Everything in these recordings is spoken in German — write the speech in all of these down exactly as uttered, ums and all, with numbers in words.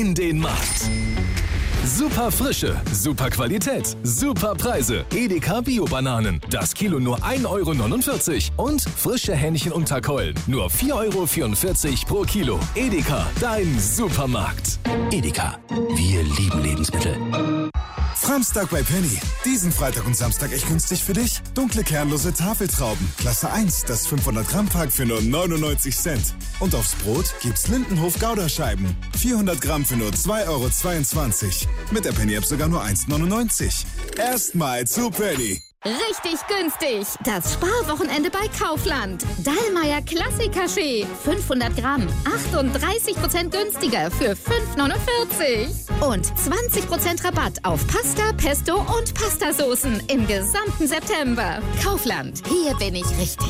in den Markt. Super Frische, super Qualität, super Preise. Edeka Bio-Bananen. Das Kilo nur ein Euro neunundvierzig. Und frische Hähnchen unter Keulen. Nur vier Euro vierundvierzig pro Kilo. Edeka, dein Supermarkt. Edeka, wir lieben Lebensmittel. Framstag bei Penny. Diesen Freitag und Samstag echt günstig für dich. Dunkle kernlose Tafeltrauben. Klasse eins, das fünfhundert Gramm Pack für nur neunundneunzig Cent. Und aufs Brot gibt's Lindenhof Gouda-Scheiben. vierhundert Gramm für nur zwei Euro zweiundzwanzig. Mit der Penny-App sogar nur eins neunundneunzig. Erstmal zu Penny. Richtig günstig. Das Sparwochenende bei Kaufland. Dallmayr Klassik-Kaffee. fünfhundert Gramm. achtunddreißig Prozent günstiger für fünf neunundvierzig. Und zwanzig Prozent Rabatt auf Pasta, Pesto und Pastasoßen im gesamten September. Kaufland. Hier bin ich richtig.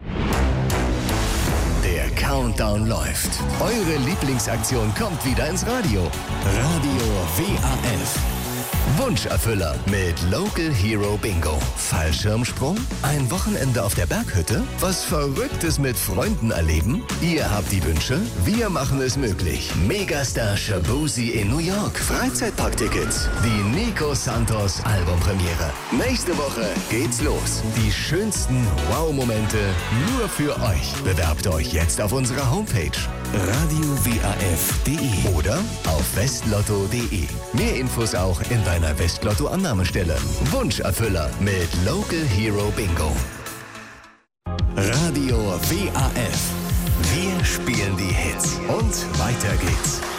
Der Countdown läuft. Eure Lieblingsaktion kommt wieder ins Radio. Radio W A F. Wunscherfüller mit Local Hero Bingo. Fallschirmsprung? Ein Wochenende auf der Berghütte? Was Verrücktes mit Freunden erleben? Ihr habt die Wünsche, wir machen es möglich. Megastar Shabuzi in New York. Freizeitparktickets. Die Nico Santos Albumpremiere. Nächste Woche geht's los. Die schönsten Wow-Momente nur für euch. Bewerbt euch jetzt auf unserer Homepage radio w a f punkt d e oder auf westlotto punkt d e. Mehr Infos auch in deiner Westlotto-Annahmestelle. Wunscherfüller mit Local Hero Bingo. Radio W A F. Wir spielen die Hits. Und weiter geht's.